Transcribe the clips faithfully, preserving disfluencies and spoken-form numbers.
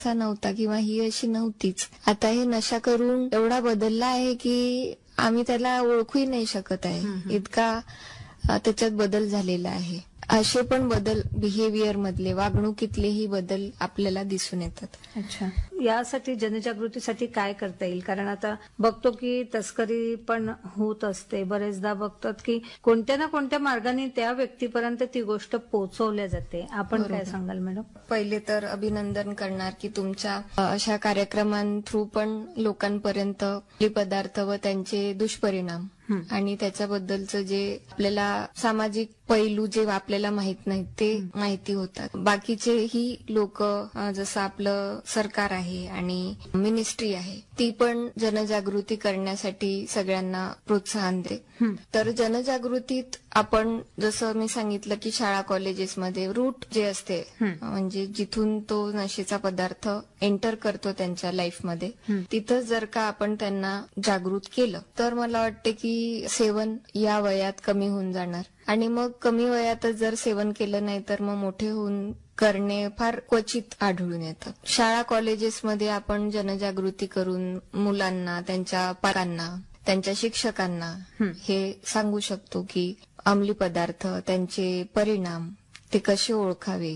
असा नव्हता किंवा ही अशी नव्हतीच. आता हे नशा करून एवढा बदलला आहे की आम्ही त्याला ओळखूही नाही शकत आहे, इतका त्याच्यात बदल झालेला आहे. असे पण बदल बिहेवियर मधले, वागणुकीतलेही बदल आपल्याला दिसून येतात. अच्छा, यासाठी जनजागृतीसाठी काय करता येईल? कारण आता बघतो की तस्करी पण होत असते, बरेचदा बघतात की कोणत्या ना कोणत्या मार्गाने त्या व्यक्तीपर्यंत ती गोष्ट पोहोचवल्या जाते. आपण काय सांगाल मॅडम? पहिले तर अभिनंदन करणार की तुमच्या अशा कार्यक्रमांथ्रू पण लोकांपर्यंत पदार्थ व त्यांचे दुष्परिणाम आणि त्याच्याबद्दलचं जे आपल्याला सामाजिक पैलू जे आपल्याला माहित नाहीत ते माहिती होतात. बाकीचेही लोक, जसं आपलं सरकार आहे आणि मिनिस्ट्री आहे, ती पण जनजागृती करण्यासाठी सगळ्यांना प्रोत्साहन दे. तर जनजागृतीत आपण जसं मी सांगितलं की शाळा कॉलेजेसमध्ये रूट जे असते, म्हणजे जिथून तो नशेचा पदार्थ एंटर करतो त्यांच्या लाईफमध्ये, तिथं जर का आपण त्यांना जागृत केलं तर मला वाटते की सेवन या वयात कमी होऊन जाणार. आणि मग कमी वयातच जर सेवन केलं नाही तर मग मोठे होऊन करणे फार क्वचित आढळून येतं. शाळा कॉलेजेसमध्ये आपण जनजागृती करून मुलांना, त्यांच्या पालकांना, त्यांच्या शिक्षकांना हे सांगू शकतो की अंमली पदार्थ, त्यांचे परिणाम, ते कसे ओळखावे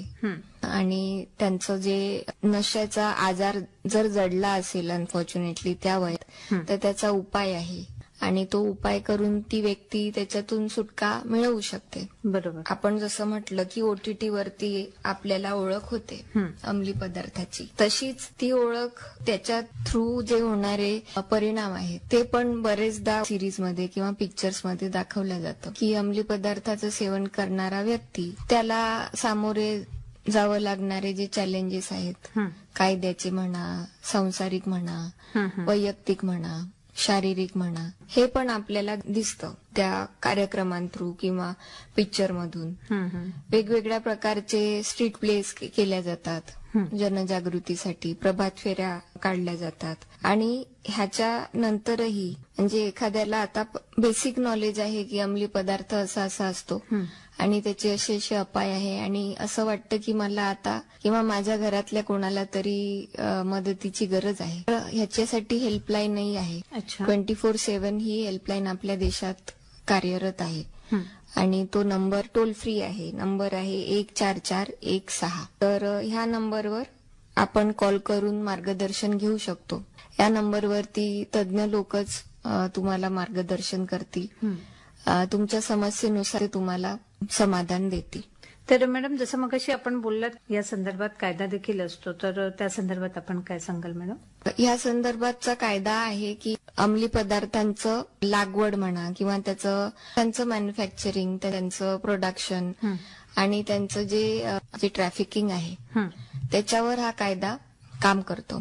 आणि त्यांचं जे नशाचा आजार जर जडला असेल अनफॉर्च्युनेटली त्या वयात, तर त्याचा उपाय आहे आणि तो उपाय करून ती व्यक्ती त्याच्यातून सुटका मिळवू शकते. बरोबर. आपण जसं म्हटलं की ओटीटी वरती आपल्याला ओळख होते अंमली पदार्थाची, तशीच ती ओळख त्याच्या थ्रू जे होणारे परिणाम आहेत ते पण बरेचदा सिरीजमध्ये किंवा पिक्चर्समध्ये दाखवलं जातं की अंमली पदार्थाचं सेवन करणारा व्यक्ती, त्याला सामोरे जावं लागणारे जे चॅलेंजेस आहेत, कायद्याचे म्हणा, सांसारिक म्हणा, वैयक्तिक म्हणा, शारीरिक म्हणा, हे पण आपल्याला दिसतं त्या कार्यक्रमांथ्रू किंवा पिक्चर मधून. वेगवेगळ्या प्रकारचे स्ट्रीट प्लेस केल्या जातात जनजागृतीसाठी, प्रभात फेऱ्या काढल्या जातात आणि ह्याच्या नंतरही म्हणजे एखाद्याला आता बेसिक नॉलेज आहे की अंमली पदार्थ असा असा असतो आणि त्याचे असे असे अपाय आहे आणि असं वाटतं की मला आता किंवा माझ्या घरातल्या कोणाला तरी मदतीची गरज आहे, तर ह्याच्यासाठी हेल्पलाईनही आहे. ट्वेंटी फोर सेव्हन ही हेल्पलाईन आपल्या देशात कार्यरत आहे आणि तो नंबर टोल फ्री आहे. नंबर आहे एक चार चार एक सहा. तर ह्या नंबरवर आपण कॉल करून मार्गदर्शन घेऊ शकतो. या नंबरवरती तज्ञ लोकच तुम्हाला मार्गदर्शन करतील, तुमच्या समस्येनुसार तुम्हाला समाधान देतील. तर मॅडम, जसं मगाशी आपण बोललात या संदर्भात कायदा देखील असतो, तर त्या संदर्भात आपण काय सांगाल मॅडम? या संदर्भातचा कायदा आहे की अंमली पदार्थांचं लागवड म्हणा किंवा त्याचं त्यांचं मॅन्युफॅक्चरिंग, त्यांचं प्रोडक्शन आणि त्यांचं जे जे ट्रॅफिकिंग आहे त्याच्यावर हा कायदा काम करतो.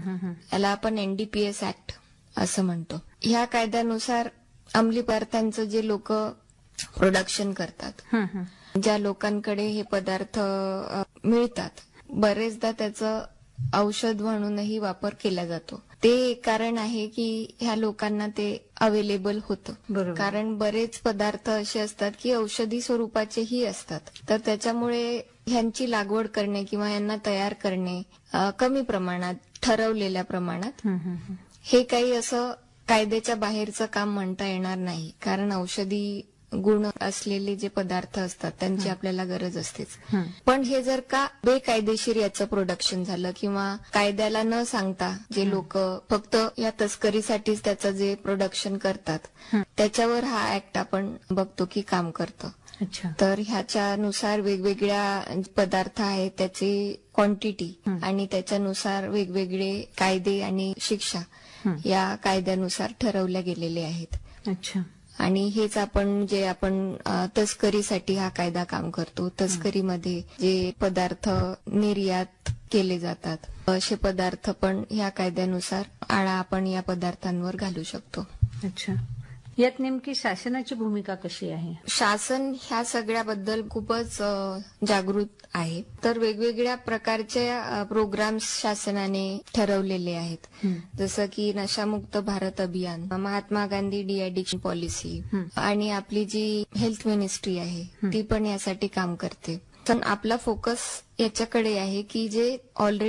याला आपण एनडीपीएस ऍक्ट असं म्हणतो. ह्या कायद्यानुसार अंमली पदार्थांचं जे लोक प्रोडक्शन करतात, ज्या लोकांकडे हे पदार्थ मिळतात, बरेचदा त्याचं औषध म्हणूनही वापर केला जातो. ते एक कारण आहे की ह्या लोकांना ते अवेलेबल होतं. कारण बरेच पदार्थ असे असतात की औषधी स्वरूपाचेही असतात, तर त्याच्यामुळे ह्यांची लागवड करणे किंवा यांना तयार करणे कमी प्रमाणात, ठरवलेल्या प्रमाणात, हे काही असं कायद्याच्या बाहेरचं काम म्हणता येणार नाही. कारण औषधी गुण असलेले जे पदार्थ असतात त्यांची आपल्याला गरज असतेच. पण हे जर का बेकायदेशीर याचं प्रोडक्शन झालं किंवा कायद्याला न सांगता जे लोक फक्त या तस्करीसाठीच त्याचं जे प्रोडक्शन करतात, त्याच्यावर हा ऍक्ट आपण बघतो की काम करतं. तर ह्याच्यानुसार वेगवेगळ्या पदार्थ आहेत त्याची क्वांटिटी आणि त्याच्यानुसार वेगवेगळे कायदे आणि शिक्षा या कायद्यानुसार ठरवल्या गेलेले आहेत. अच्छा. आणि हेच आपण जे आपण तस्करीसाठी हा कायदा काम करतो. तस्करीमध्ये जे पदार्थ निर्यात केले जातात असे पदार्थ पण ह्या कायद्यानुसार आळा आपण या पदार्थांवर घालू शकतो. अच्छा. यात नेमकी शासनाची भूमिका कशी आहे? शासन ह्या सगळ्याबद्दल खूपच जागृत आहे. तर वेगवेगळ्या प्रकारच्या प्रोग्राम्स शासनाने ठरवलेले आहेत, जसं की नशामुक्त भारत अभियान, Mahatma Gandhi D addiction policy आणि आपली जी हेल्थ मिनिस्ट्री आहे ती पण यासाठी काम करते. पण आपला फोकस याच्याकडे आहे की जे ऑलरेडी